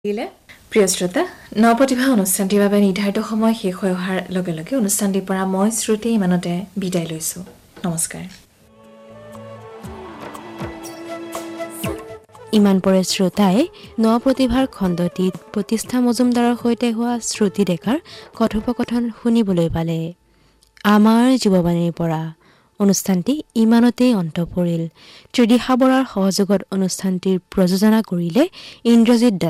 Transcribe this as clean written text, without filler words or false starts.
প্ৰিয় শ্ৰোতা, নৱপ্ৰতিভা অনুষ্ঠানটিৰ বাবে নিৰ্ধাৰিত সময় শেষ হৈ অহাৰ লগে লগে অনুষ্ঠানটিৰ পৰা মই শ্ৰুতি ইমানতে বিদায় লৈছোঁ। নমস্কাৰ। ইমান পৰে শ্ৰোতাই নৱপ্ৰতিভাৰ খণ্ডটিত প্ৰতিষ্ঠা মজুমদাৰৰ সৈতে হোৱা শ্ৰুতি ডেকাৰ কথোপকথন শুনিবলৈ পালে। আমাৰ যুৱবাণীৰ পৰা অনুষ্ঠানটি ইমানতেই অন্ত পৰিল। ত্ৰিদিশা বৰাৰ সহযোগত অনুষ্ঠানটিৰ প্ৰযোজনা কৰিলে ইন্দ্ৰজিৎ